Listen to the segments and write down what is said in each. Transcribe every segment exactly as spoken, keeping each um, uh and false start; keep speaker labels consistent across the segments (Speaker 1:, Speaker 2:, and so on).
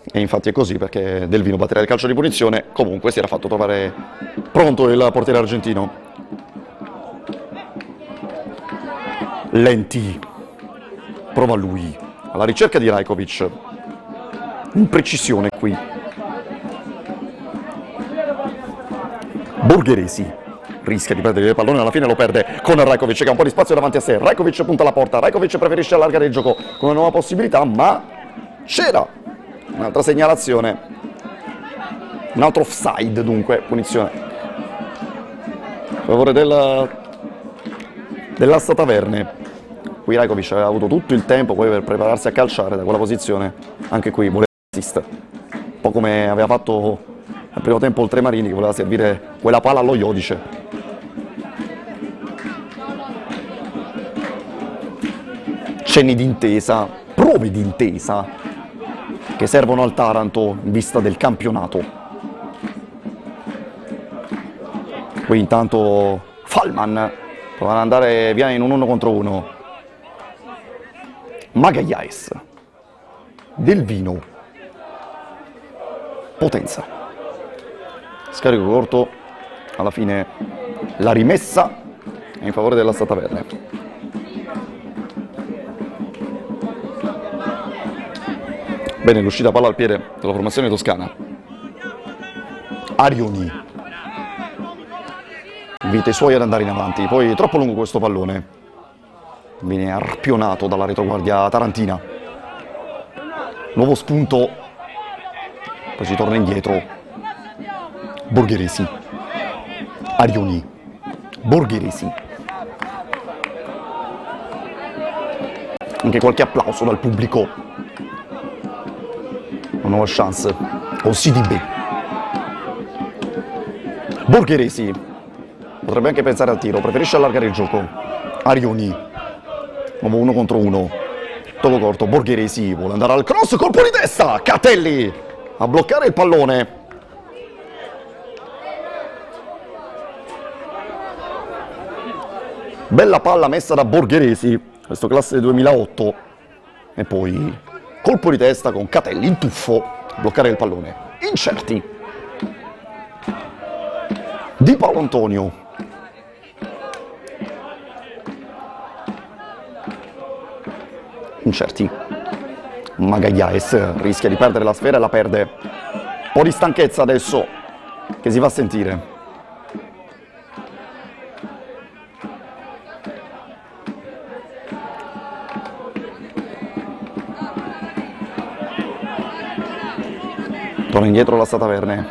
Speaker 1: E infatti è così, perché Del Vino batterà il calcio di punizione. Comunque si era fatto trovare pronto il portiere argentino. Lenti. Prova lui. Alla ricerca di Rajkovic. Imprecisione qui. Borgheresi. Rischia di perdere il pallone, alla fine lo perde con Rajkovic che ha un po' di spazio davanti a sé. Rajkovic punta alla porta. Rajkovic preferisce allargare il gioco con una nuova possibilità, ma c'era un'altra segnalazione. Un altro offside, dunque, punizione a favore del, dell'Asta Taverne. Qui Rajkovic aveva avuto tutto il tempo poi per prepararsi a calciare da quella posizione. Anche qui voleva assist, un po' come aveva fatto al primo tempo il Tremarini, che voleva servire quella palla allo Iodice. Cenni d'intesa, prove d'intesa che servono al Taranto in vista del campionato. Qui intanto Falman prova ad andare via in un uno contro uno. Magallaes, Del Vino, Potenza, scarico corto, alla fine la rimessa è in favore della Stata Verde. Bene, l'uscita palla al piede della formazione toscana. Arioni invita i suoi ad andare in avanti, poi troppo lungo questo pallone. Viene arpionato dalla retroguardia tarantina. Nuovo spunto, poi si torna indietro. Borgheresi, Arioni, Borgheresi. Anche qualche applauso dal pubblico. Una nuova chance, o C D B. Borgheresi potrebbe anche pensare al tiro, preferisce allargare il gioco. Arioni, nuovo uno contro uno, tocco corto. Borgheresi vuole andare al cross, colpo di testa, Catelli a bloccare il pallone. Bella palla messa da Borgheresi, questo classe duemilaotto, e poi colpo di testa con Catelli in tuffo a bloccare il pallone. Incerti Di Paolo Antonio, incerti Magallaes rischia di perdere la sfera e la perde. Un po' di stanchezza adesso che si va a sentire. Torna indietro la Stata Verne.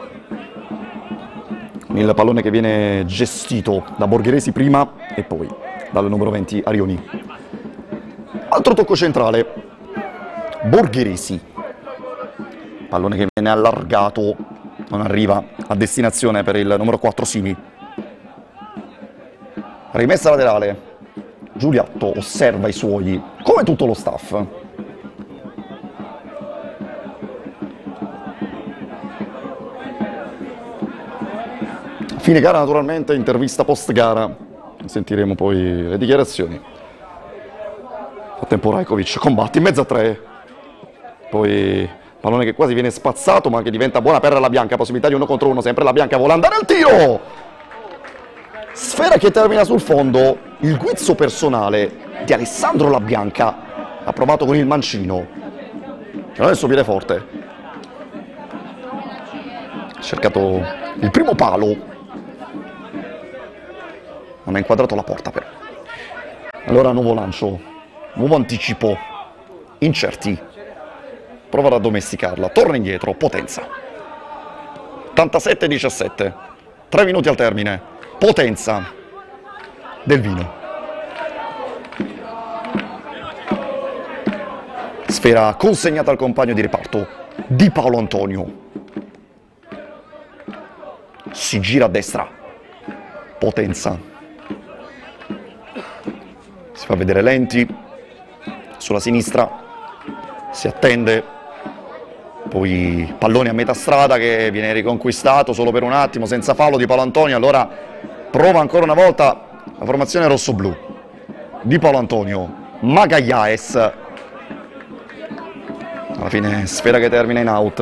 Speaker 1: Il pallone che viene gestito da Borgheresi prima e poi dal numero venti Arioni. Altro tocco centrale. Borgheresi. Pallone che viene allargato, non arriva a destinazione per il numero quattro Simi. Rimessa laterale. Giuliotto osserva i suoi, come tutto lo staff. Fine gara naturalmente, intervista post gara, sentiremo poi le dichiarazioni. Frattempo Rajkovic combatte in mezzo a tre, poi pallone che quasi viene spazzato ma che diventa buona per la Bianca, possibilità di uno contro uno, sempre la Bianca vuole andare al tiro! Sfera che termina sul fondo, il guizzo personale di Alessandro La Bianca, approvato con il mancino. E adesso piede forte. Ha cercato il primo palo. Non ha inquadrato la porta però. Allora nuovo lancio, nuovo anticipo, incerti. Prova ad addomesticarla, torna indietro, Potenza. ottantasette diciassette, tre minuti al termine. Potenza, Del Vino. Sfera consegnata al compagno di reparto, Di Paolo Antonio. Si gira a destra, Potenza. Si fa vedere lenti, sulla sinistra, si attende, poi pallone a metà strada che viene riconquistato solo per un attimo, senza fallo di Paolo Antonio, allora prova ancora una volta la formazione rossoblù. Di Paolo Antonio, Magallaes, Alla fine sfera che termina in out.